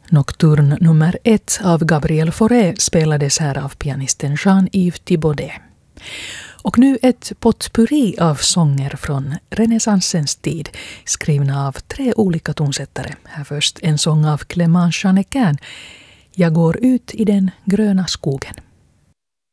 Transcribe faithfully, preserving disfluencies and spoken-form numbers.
Nocturne nummer ett av Gabriel Fauré spelades här av pianisten Jean-Yves Thibaudet. Och nu ett potpurri av sånger från renässansens tid, skrivna av tre olika tonsättare. Här först en sång av Clément Channequin, Jag går ut i den gröna skogen.